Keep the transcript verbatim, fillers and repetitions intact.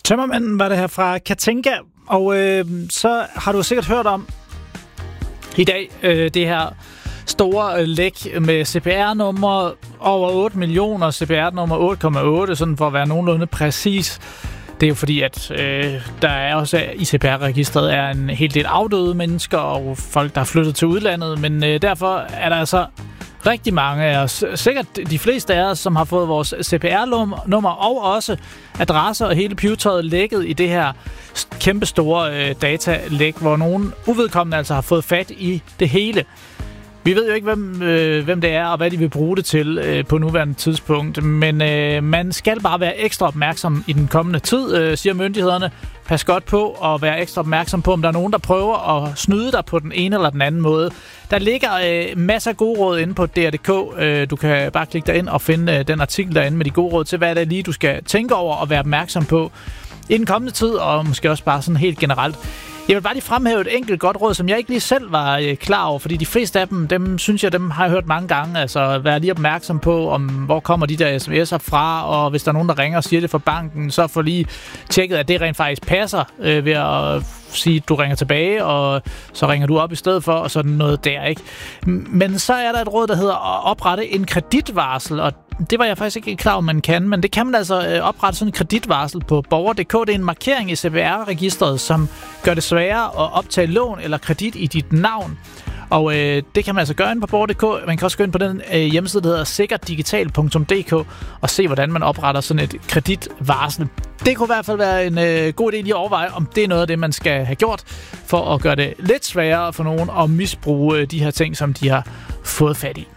Tømmermanden var det her fra Katinka, og øh, så har du sikkert hørt om i dag øh, det her store øh, læk med C P R-nummer over otte millioner, C P R-nummer otte komma otte, sådan for at være nogenlunde præcis. Det er jo fordi, at øh, der er også i C P R-registret er en hel del afdøde mennesker og folk, der er flyttet til udlandet, men øh, derfor er der altså rigtig mange af os, sikkert de fleste af os, som har fået vores C P R-nummer og også adresser og hele pivetøjet lækket i det her kæmpe store øh, datalæk, hvor nogen uvedkommende altså har fået fat i det hele. Vi ved jo ikke, hvem, øh, hvem det er, og hvad de vil bruge det til øh, på nuværende tidspunkt, men øh, man skal bare være ekstra opmærksom i den kommende tid, øh, siger myndighederne. Pas godt på og være ekstra opmærksom på, om der er nogen, der prøver at snyde dig på den ene eller den anden måde. Der ligger øh, masser af gode råd inde på D R punktum d k. Øh, du kan bare klikke dig ind og finde øh, den artikel derinde med de gode råd til, hvad det er lige, du skal tænke over og være opmærksom på i den kommende tid, og måske også bare sådan helt generelt. Jeg vil bare lige fremhæve et enkelt godt råd, som jeg ikke lige selv var øh, klar over, fordi de fleste af dem, dem synes jeg, dem har jeg hørt mange gange. Altså, vær lige opmærksom på, om hvor kommer de der sms'er fra, og hvis der er nogen, der ringer og siger det fra banken, så få lige tjekket, at det rent faktisk passer øh, ved at sige, at du ringer tilbage, og så ringer du op i stedet for, og sådan noget der, ikke? Men så er der et råd, der hedder at oprette en kreditvarsel, og det var jeg faktisk ikke klar over, man kan, men det kan man altså oprette sådan en kreditvarsel på borger punktum d k. Det er en markering i C P R-registret, som gør det sværere at optage lån eller kredit i dit navn. Og øh, det kan man altså gøre inde på borger punktum d k. Man kan også gå ind på den øh, hjemmeside, der hedder sikkert-digital punktum d k og se, hvordan man opretter sådan et kreditvarsel. Det kunne i hvert fald være en øh, god idé lige at overveje, om det er noget af det, man skal have gjort, for at gøre det lidt sværere for nogen at misbruge øh, de her ting, som de har fået fat i.